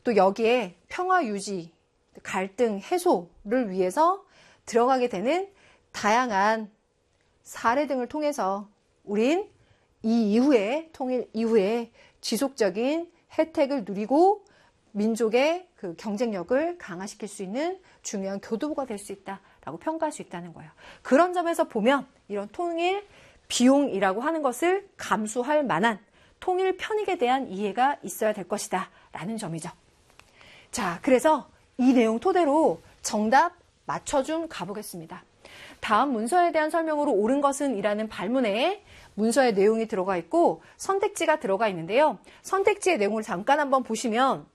또 여기에 평화 유지, 갈등 해소를 위해서 들어가게 되는 다양한 사례 등을 통해서 우린 이 이후에, 통일 이후에 지속적인 혜택을 누리고 민족의 그 경쟁력을 강화시킬 수 있는 중요한 교두보가 될 수 있다라고 평가할 수 있다는 거예요. 그런 점에서 보면 이런 통일 비용이라고 하는 것을 감수할 만한 통일 편익에 대한 이해가 있어야 될 것이다 라는 점이죠. 자, 그래서 이 내용 토대로 정답 맞춰줌 가보겠습니다. 다음 문서에 대한 설명으로 옳은 것은 이라는 발문에 문서의 내용이 들어가 있고 선택지가 들어가 있는데요. 선택지의 내용을 잠깐 한번 보시면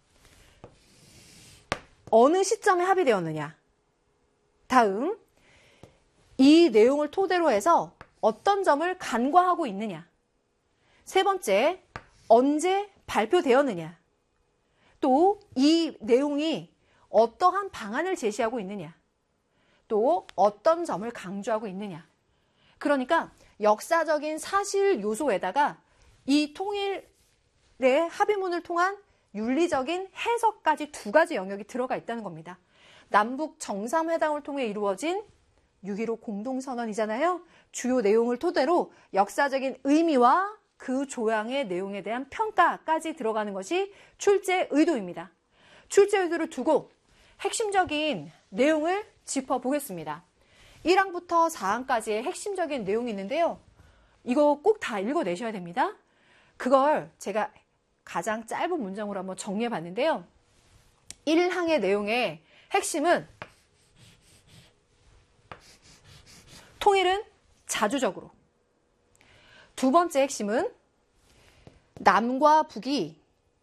어느 시점에 합의되었느냐. 다음, 이 내용을 토대로 해서 어떤 점을 간과하고 있느냐. 세 번째, 언제 발표되었느냐. 또 이 내용이 어떠한 방안을 제시하고 있느냐. 또 어떤 점을 강조하고 있느냐. 그러니까 역사적인 사실 요소에다가 이 통일의 합의문을 통한 윤리적인 해석까지 두 가지 영역이 들어가 있다는 겁니다. 남북 정상회담을 통해 이루어진 6.15 공동선언이잖아요. 주요 내용을 토대로 역사적인 의미와 그 조항의 내용에 대한 평가까지 들어가는 것이 출제 의도입니다. 출제 의도를 두고 핵심적인 내용을 짚어보겠습니다. 1항부터 4항까지의 핵심적인 내용이 있는데요. 이거 꼭 다 읽어내셔야 됩니다. 그걸 제가 가장 짧은 문장으로 한번 정리해 봤는데요. 1항의 내용의 핵심은 통일은 자주적으로. 두 번째 핵심은 남과 북이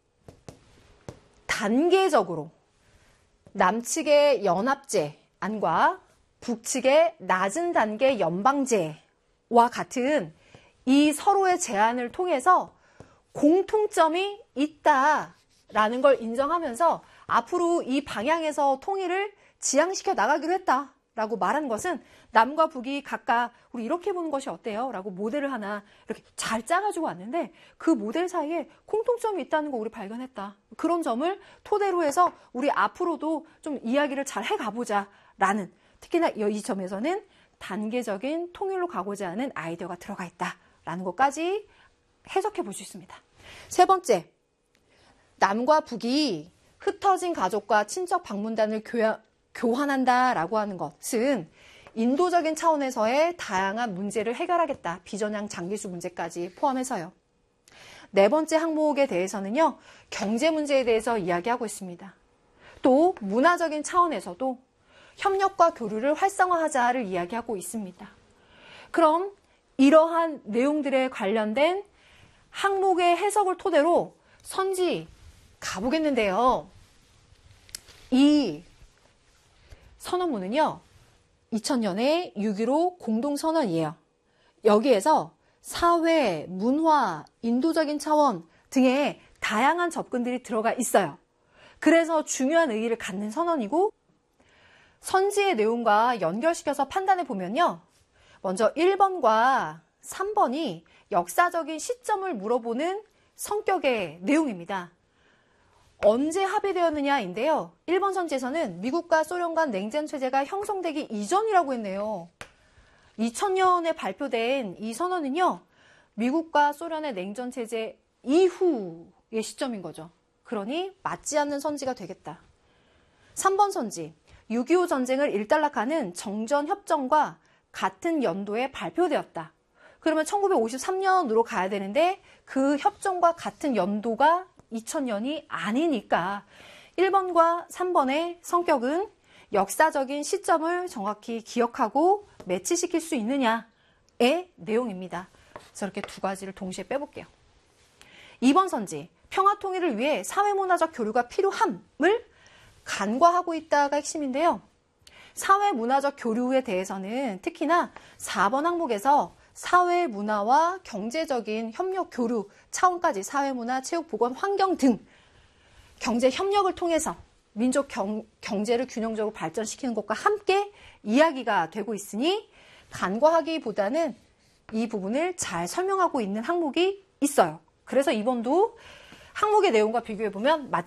단계적으로 남측의 연합제 안과 북측의 낮은 단계 연방제와 같은 이 서로의 제안을 통해서 공통점이 있다라는 걸 인정하면서 앞으로 이 방향에서 통일을 지향시켜 나가기로 했다라고 말한 것은 남과 북이 각각 우리 이렇게 보는 것이 어때요? 라고 모델을 하나 이렇게 잘 짜가지고 왔는데 그 모델 사이에 공통점이 있다는 거 우리 발견했다. 그런 점을 토대로 해서 우리 앞으로도 좀 이야기를 잘 해가보자 라는 특히나 이 점에서는 단계적인 통일로 가고자 하는 아이디어가 들어가 있다라는 것까지 해석해 볼 수 있습니다. 세 번째, 남과 북이 흩어진 가족과 친척 방문단을 교환한다라고 하는 것은 인도적인 차원에서의 다양한 문제를 해결하겠다. 비전향 장기수 문제까지 포함해서요. 네 번째 항목에 대해서는요. 경제 문제에 대해서 이야기하고 있습니다. 또 문화적인 차원에서도 협력과 교류를 활성화하자를 이야기하고 있습니다. 그럼 이러한 내용들에 관련된 항목의 해석을 토대로 선지 가보겠는데요. 이 선언문은요. 2000년에 6.15 공동선언이에요. 여기에서 사회, 문화, 인도적인 차원 등의 다양한 접근들이 들어가 있어요. 그래서 중요한 의의를 갖는 선언이고 선지의 내용과 연결시켜서 판단해 보면요. 먼저 1번과 3번이 역사적인 시점을 물어보는 성격의 내용입니다. 언제 합의되었느냐인데요. 1번 선지에서는 미국과 소련 간 냉전 체제가 형성되기 이전이라고 했네요. 2000년에 발표된 이 선언은요. 미국과 소련의 냉전 체제 이후의 시점인 거죠. 그러니 맞지 않는 선지가 되겠다. 3번 선지, 6.25 전쟁을 일단락하는 정전협정과 같은 연도에 발표되었다. 그러면 1953년으로 가야 되는데 그 협정과 같은 연도가 2000년이 아니니까 1번과 3번의 성격은 역사적인 시점을 정확히 기억하고 매치시킬 수 있느냐의 내용입니다. 저렇게 두 가지를 동시에 빼볼게요. 2번 선지, 평화통일을 위해 사회문화적 교류가 필요함을 간과하고 있다가 핵심인데요. 사회문화적 교류에 대해서는 특히나 4번 항목에서 사회문화와 경제적인 협력 교류 차원까지 사회문화, 체육, 보건, 환경 등 경제 협력을 통해서 민족 경제를 균형적으로 발전시키는 것과 함께 이야기가 되고 있으니 간과하기보다는 이 부분을 잘 설명하고 있는 항목이 있어요. 그래서 이번도 항목의 내용과 비교해보면